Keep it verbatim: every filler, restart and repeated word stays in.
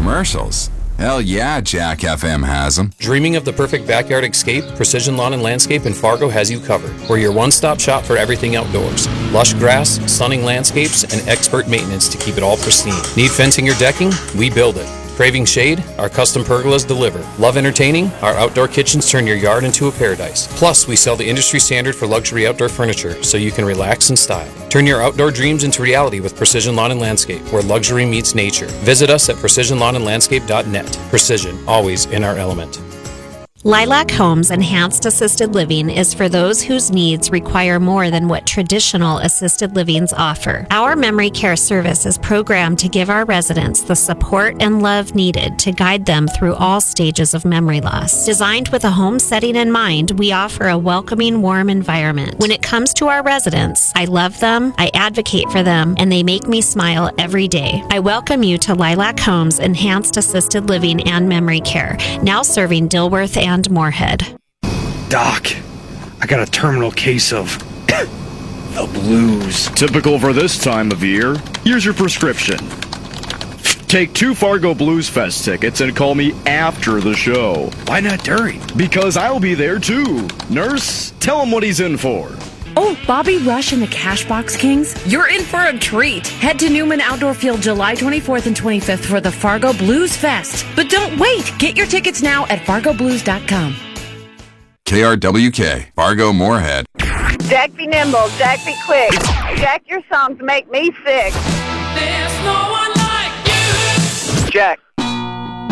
Commercials? Hell yeah, Jack F M has them. Dreaming of the perfect backyard escape? Precision Lawn and Landscape in Fargo has you covered. We're your one-stop shop for everything outdoors. Lush grass, stunning landscapes, and expert maintenance to keep it all pristine. Need fencing or decking? We build it. Craving shade? Our custom pergolas deliver. Love entertaining? Our outdoor kitchens turn your yard into a paradise. Plus, we sell the industry standard for luxury outdoor furniture, so you can relax in style. Turn your outdoor dreams into reality with Precision Lawn and Landscape, where luxury meets nature. Visit us at precision lawn and landscape dot net. Precision, always in our element. Lilac Homes Enhanced Assisted Living is for those whose needs require more than what traditional assisted livings offer. Our memory care service is programmed to give our residents the support and love needed to guide them through all stages of memory loss. Designed with a home setting in mind, we offer a welcoming, warm environment. When it comes to our residents, I love them, I advocate for them, and they make me smile every day. I welcome you to Lilac Homes Enhanced Assisted Living and Memory Care, now serving Dilworth and and Moorhead. Doc, I got a terminal case of the blues. Typical for this time of year. Here's your prescription. Take two Fargo Blues Fest tickets and call me after the show. Why not during? Because I'll be there too. Nurse, tell him what he's in for. Oh, Bobby Rush and the Cashbox Kings? You're in for a treat. Head to Newman Outdoor Field July twenty-fourth and twenty-fifth for the Fargo Blues Fest. But don't wait. Get your tickets now at fargo blues dot com. K R W K, Fargo Moorhead. Jack be nimble, Jack be quick. Jack, your songs make me sick. There's no one like you. Jack,